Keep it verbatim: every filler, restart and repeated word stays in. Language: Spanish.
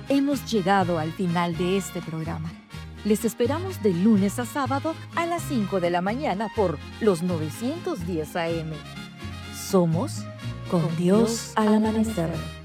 Hemos llegado al final de este programa. Les esperamos de lunes a sábado a las cinco de la mañana por los novecientos diez A M. Somos Con Dios al Amanecer.